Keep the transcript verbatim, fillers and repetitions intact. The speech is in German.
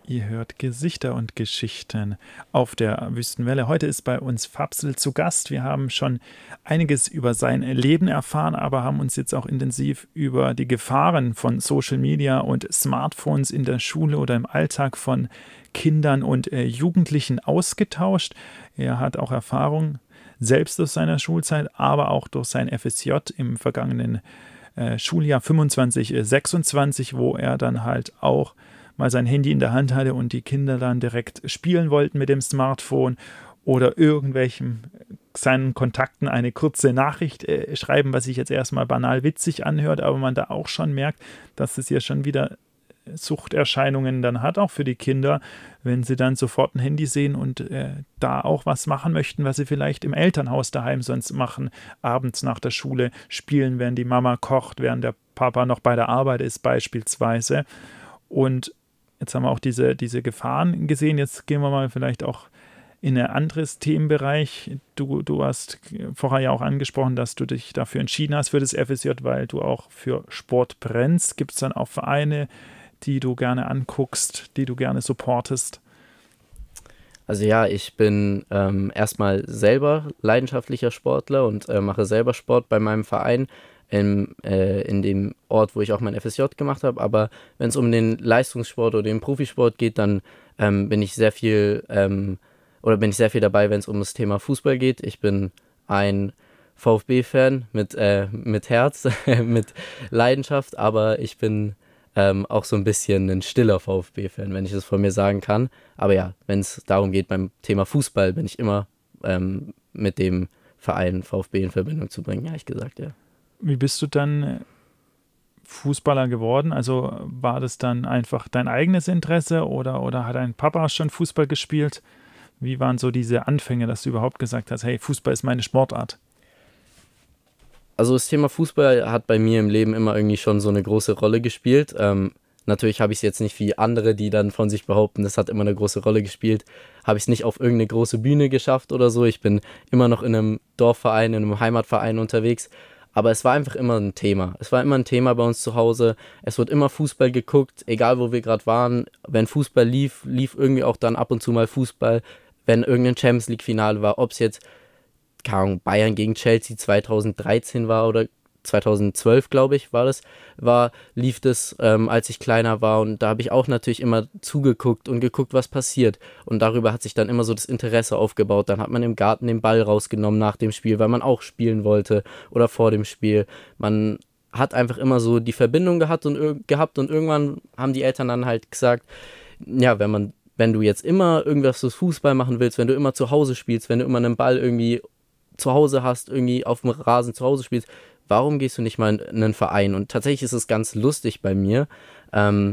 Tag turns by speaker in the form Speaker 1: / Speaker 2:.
Speaker 1: Ihr hört Gesichter und Geschichten auf der Wüstenwelle. Heute ist bei uns Fapsel zu Gast. Wir haben schon einiges über sein Leben erfahren, aber haben uns jetzt auch intensiv über die Gefahren von Social Media und Smartphones in der Schule oder im Alltag von Kindern und äh, Jugendlichen ausgetauscht. Er hat auch Erfahrung selbst aus seiner Schulzeit, aber auch durch sein F S J im vergangenen äh, Schuljahr fünfundzwanzig sechsundzwanzig, wo er dann halt auch mal sein Handy in der Hand hatte und die Kinder dann direkt spielen wollten mit dem Smartphone oder irgendwelchen seinen Kontakten eine kurze Nachricht äh, schreiben, was sich jetzt erstmal banal witzig anhört, aber man da auch schon merkt, dass es ja schon wieder Suchterscheinungen dann hat, auch für die Kinder, wenn sie dann sofort ein Handy sehen und äh, da auch was machen möchten, was sie vielleicht im Elternhaus daheim sonst machen, abends nach der Schule spielen, während die Mama kocht, während der Papa noch bei der Arbeit ist beispielsweise. Und jetzt haben wir auch diese, diese Gefahren gesehen. Jetzt gehen wir mal vielleicht auch in ein anderes Themenbereich. Du, du hast vorher ja auch angesprochen, dass du dich dafür entschieden hast für das F S J, weil du auch für Sport brennst. Gibt es dann auch Vereine, die du gerne anguckst, die du gerne supportest?
Speaker 2: Also ja, ich bin ähm, erstmal selber leidenschaftlicher Sportler und äh, mache selber Sport bei meinem Verein in, äh, in dem Ort, wo ich auch mein F S J gemacht habe. Aber wenn es um den Leistungssport oder den Profisport geht, dann ähm, bin ich sehr viel ähm, oder bin ich sehr viel dabei, wenn es um das Thema Fußball geht. Ich bin ein VfB-Fan mit, äh, mit Herz, mit Leidenschaft, aber ich bin ähm, auch so ein bisschen ein stiller VfB-Fan, wenn ich das von mir sagen kann. Aber ja, wenn es darum geht, beim Thema Fußball bin ich immer ähm, mit dem Verein VfB in Verbindung zu bringen, ehrlich gesagt, ja.
Speaker 1: Wie bist du dann Fußballer geworden? Also war das dann einfach dein eigenes Interesse oder, oder hat dein Papa schon Fußball gespielt? Wie waren so diese Anfänge, dass du überhaupt gesagt hast, hey, Fußball ist meine Sportart?
Speaker 2: Also das Thema Fußball hat bei mir im Leben immer irgendwie schon so eine große Rolle gespielt. Ähm, natürlich habe ich es jetzt nicht wie andere, die dann von sich behaupten, das hat immer eine große Rolle gespielt, habe ich es nicht auf irgendeine große Bühne geschafft oder so. Ich bin immer noch in einem Dorfverein, in einem Heimatverein unterwegs. Aber es war einfach immer ein Thema. Es war immer ein Thema bei uns zu Hause. Es wird immer Fußball geguckt, egal wo wir gerade waren. Wenn Fußball lief, lief irgendwie auch dann ab und zu mal Fußball. Wenn irgendein Champions League-Finale war, ob es jetzt keine Ahnung, Bayern gegen Chelsea zweitausenddreizehn war oder zweitausendzwölf, glaube ich, war das, war, lief das, ähm, als ich kleiner war, und da habe ich auch natürlich immer zugeguckt und geguckt, was passiert, und darüber hat sich dann immer so das Interesse aufgebaut. Dann hat man im Garten den Ball rausgenommen nach dem Spiel, weil man auch spielen wollte, oder vor dem Spiel. Man hat einfach immer so die Verbindung gehabt und, gehabt und irgendwann haben die Eltern dann halt gesagt, ja, wenn man wenn du jetzt immer irgendwas fürs Fußball machen willst, wenn du immer zu Hause spielst, wenn du immer einen Ball irgendwie zu Hause hast, irgendwie auf dem Rasen zu Hause spielst, warum gehst du nicht mal in einen Verein? Und tatsächlich ist es ganz lustig bei mir. Ähm,